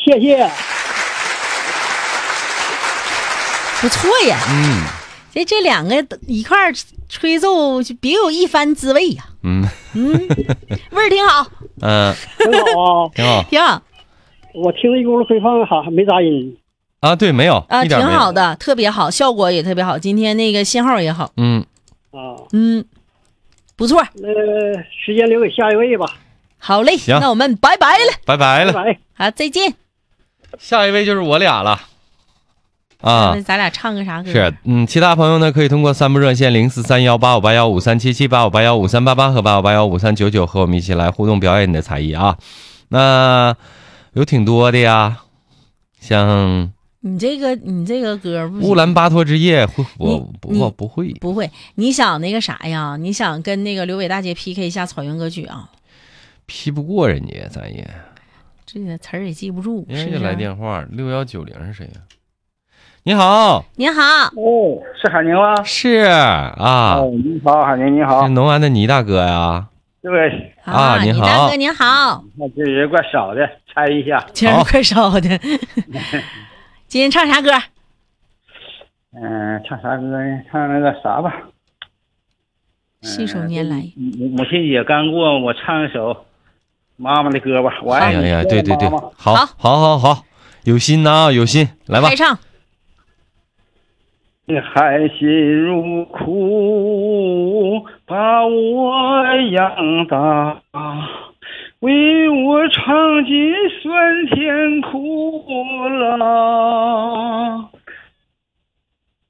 谢谢。 不错呀。这两个一块儿吹奏，就别有一番滋味呀。味儿挺好。 挺好啊， 挺好， 挺好我听了一轱辘回放，哈，没杂音啊。对，没有啊，挺一点没有好的，特别好，效果也特别好。今天那个信号也好。 啊。 不错。 那时间留给下一位吧。 好嘞， 行， 那我们拜拜了， 拜拜了， 拜拜。 好，再见。 下一位就是我俩了。 那咱俩唱个啥歌？ 是，其他朋友呢可以通过3部热线04318581537785815388和85815399和我们一起来互动表演你的才艺啊。那有挺多的呀，像你这个歌不行乌兰巴托之夜，我不会。 不会。你想那个啥呀？你想跟那个刘伟大姐 PK 一下草原歌曲啊？ 批不过人家，咱也这个词儿也记不住。 人家来电话6190是谁呀？你好， 你好。 哦，是海宁吗？ 是啊。 你好，海宁，你好。 是农安的倪大哥呀。 对啊，你好， 倪大哥您好。 那这人怪少的，猜一下。 这人怪少的。今天唱啥歌？ 唱啥歌呢？唱那个啥吧。 信手拈来。 母亲节刚过，我唱一首妈妈的歌吧。我爱你。 哎呀，对， 好， 有心呐，有心，来吧。 开唱。 含辛茹苦把我养大，为我尝尽酸甜苦辣。